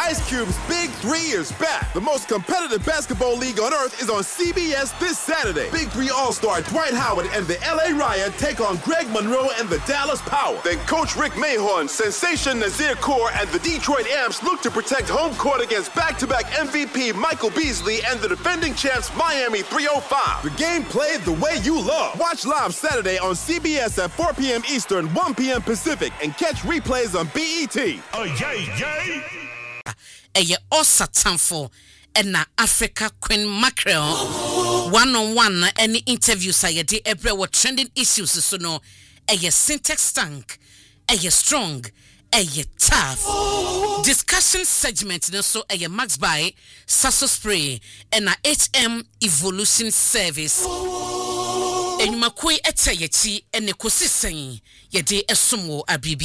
Ice Cube's Big 3 is back. The most competitive basketball league on earth is on CBS this Saturday. Big 3 All-Star Dwight Howard and the LA Riot take on Greg Monroe and the Dallas Power. Then Coach Rick Mahorn, Sensation Nazir Kaur, and the Detroit Amps look to protect home court against back-to-back MVP Michael Beasley and the defending champs Miami 305. The game played the way you love. Watch live Saturday on CBS at 4 p.m. Eastern, 1 p.m. Pacific, and catch replays on BET. Oh, yay! Osatanfo na Africa Queen Mackerel one-on-one any interviews ayede every what trending issues so no syntax tank strong tough discussion segment no so Max by Sasso Spray and HM Evolution Service enyumakoi etayechi ene kosisen yede esomo abibi